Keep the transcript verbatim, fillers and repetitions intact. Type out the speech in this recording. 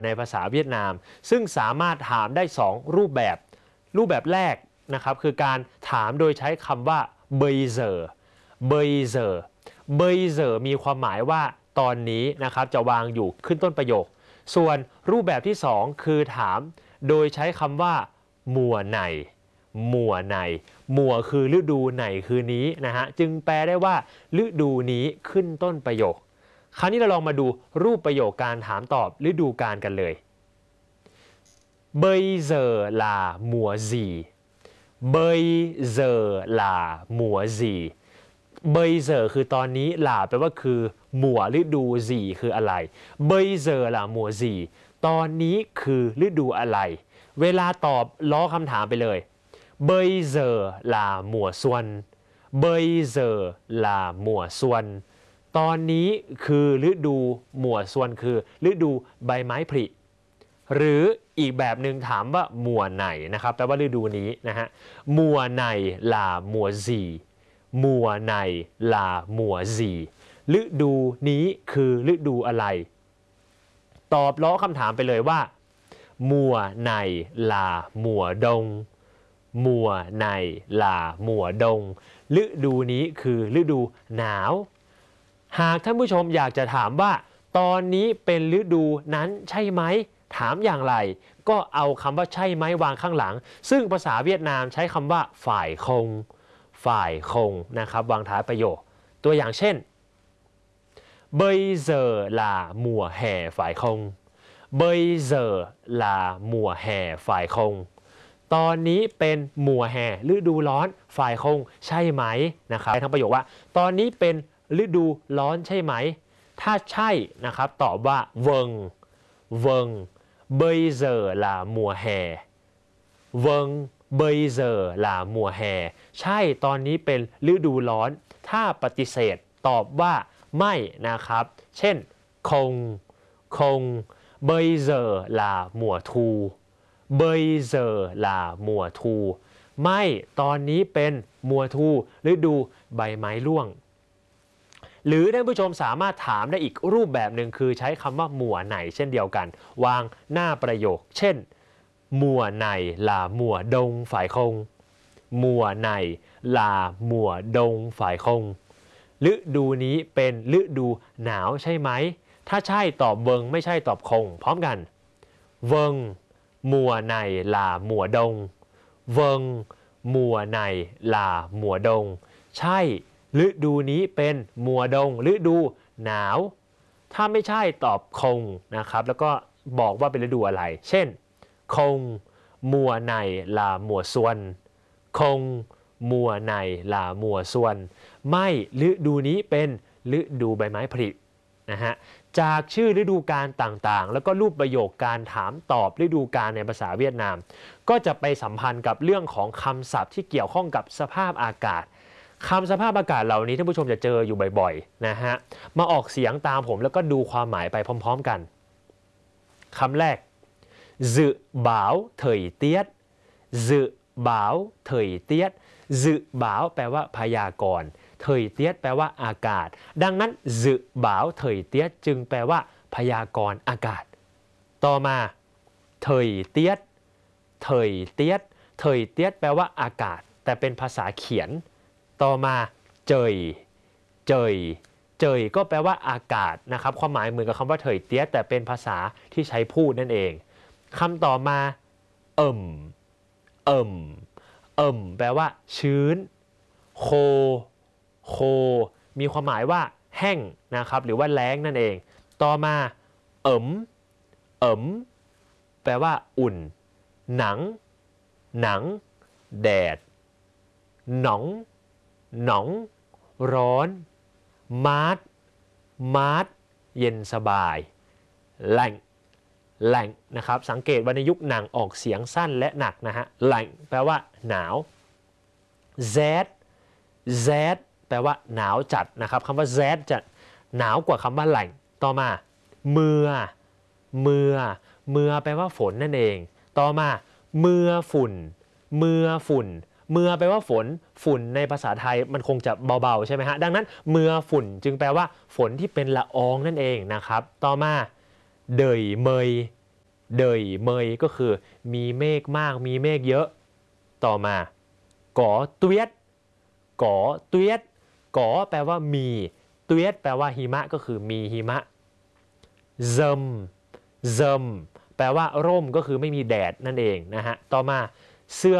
ในภาษาเวียดนามซึ่งสามารถถามได้สองรูปแบบรูปแบบแรกนะครับคือการถามโดยใช้คำว่า bây giờ bây giờ bây giờ มีความหมายว่าตอนนี้นะครับจะวางอยู่ขึ้นต้นประโยคส่วนรูปแบบที่สองคือถามโดยใช้คำว่ามัวไหนมัวไหนมัวคือฤดูไหนคือนี้นะฮะจึงแปลได้ว่าฤดูนี้ขึ้นต้นประโยคคราวนี้เราลองมาดูรูปประโยคการถามตอบฤดูกาลกันเลย bây giờ là mùa gì bây giờ là mùa gì bây giờ คือตอนนี้หล่าแปลว่าคือหมัวฤดูgìคืออะไร bây giờ là mùa gì ตอนนี้คือฤดูอะไรเวลาตอบล้อคำถามไปเลย bây giờ là mùa xuân bây giờ là mùa xuân ตอนนี้คือฤดูหมัวส่วนคือฤดูใบไม้ผลิหรืออีกแบบหนึ่งถามว่ามัวไหนนะครับแปลว่าฤดูนี้นะฮะมัวไหนลามัวซีมัวไหนลามัวซีฤดูนี้คือฤดูอะไรตอบล้อคำถามไปเลยว่ามัวไหนลามัวดงมัวไหนลามัวดงฤดูนี้คือฤดูหนาวหากท่านผู้ชมอยากจะถามว่าตอนนี้เป็นฤดูนั้นใช่ไหมถามอย่างไรก็เอาคำว่าใช่ไหมวางข้างหลังซึ่งภาษาเวียดนามใช้คำว่าฝ่ายคงฝ่ายคงนะครับวางท้ายประโยคตัวอย่างเช่น bây giờ là mùa hè phải không bây giờ là mùa hè phải không ตอนนี้เป็นมัวแห่ฤดูร้อนฝ่ายคงใช่ไหมนะครับทั้งประโยคว่าตอนนี้เป็นฤดูร้อนใช่ไหมถ้าใช่นะครับตอบว่า vâng vâng bây giờ là mùa hè vâng bây giờ là mùa hè ใช่ตอนนี้เป็นฤดูร้อนถ้าปฏิเสธตอบว่าไม่นะครับเช่นคงคง bây giờ là mùa thu bây giờ là mùa thu ไม่ตอนนี้เป็นมัวทูฤดูใบไม้ร่วงหรือท่านผู้ชมสามารถถามได้อีกรูปแบบหนึ่งคือใช้คำว่ามัวไหนเช่นเดียวกันวางหน้าประโยคเช่นมัวไหนลามัวดงฝ่ายคงมัวไหนลามัวดงฝ่ายคงฤดูนี้เป็นฤดูหนาวใช่ไหมถ้าใช่ตอบเวิงไม่ใช่ตอบคงพร้อมกันเวิงมัวไหนลามัวดงเวิงมัวไหนลามัวดงใช่ฤดูนี้เป็นมัวดงฤดูหนาวถ้าไม่ใช่ตอบคงนะครับแล้วก็บอกว่าเป็นฤดูอะไรเช่นคงมัวในลามัวส่วนคงมัวในลามัวส่วนไม่ฤดูนี้เป็นฤดูใบไม้ผลินะฮะจากชื่อฤดูกาลต่างๆแล้วก็รูปประโยคการถามตอบฤดูกาลในภาษาเวียดนามก็จะไปสัมพันธ์กับเรื่องของคำศัพท์ที่เกี่ยวข้องกับสภาพอากาศคำสภาพอากาศเหล่านี้ท่านผู้ชมจะเจออยู่บ่อยๆนะฮะมาออกเสียงตามผมแล้วก็ดูความหมายไปพร้อมๆกันคำแรก dự báo thời tiết dự báo thời tiết dự báo แปลว่าพยากรณ์ thời tiết แปลว่าอากาศดังนั้น dự báo thời tiết จึงแปลว่าพยากรณ์อากาศต่อมา thời tiết thời tiết thời tiết แปลว่าอากาศแต่เป็นภาษาเขียนต่อมาเจยเจยเจยก็แปลว่าอากาศนะครับความหมายเหมือนกับคำว่าเถยเตี้ยแต่เป็นภาษาที่ใช้พูดนั่นเองคำต่อมาเอิ่มเอิ่มเอิ่มแปลว่าชื้นโคโคมีความหมายว่าแห้งนะครับหรือว่าแล้งนั่นเองต่อมาเอิ่มเอิ่มแปลว่าอุ่นหนังหนังแดดหนองหนองร้อนมาร์ทมาร์ทเย็นสบายแหล่งแหล่งนะครับสังเกตว่าในยุคหนังออกเสียงสั้นและหนักนะฮะแหล่งแปลว่าหนาว z z แปลว่าหนาวจัดนะครับคำว่า z จะหนาวกว่าคำว่าแหล่งต่อมาเมื่อเมื่อเมื่อแปลว่าฝนนั่นเองต่อมาเมื่อฝุ่นเมื่อฝุ่นเมื่อแปลว่าฝนฝุ่นในภาษาไทยมันคงจะเบาๆใช่ไหมฮะดังนั้นเมื่อฝุ่นจึงแปลว่าฝนที่เป็นละอองนั่นเองนะครับต่อมาเดยเมยเดยเมยก็คือมีเมฆมากมีเมฆเยอะต่อมาก่อเตียดก่อเตียดก่อแปลว่ามีเตียดแปลว่าหิมะก็คือมีหิมะเซิมเซิมแปลว่าร่มก็คือไม่มีแดดนั่นเองนะฮะต่อมาเสื้อ